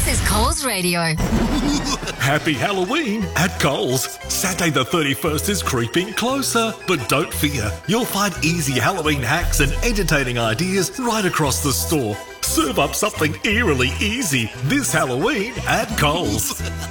This is Coles Radio. Happy Halloween at Coles. Saturday the 31st is creeping closer. But don't fear, you'll find easy Halloween hacks and entertaining ideas right across the store. Serve up something eerily easy this Halloween at Coles.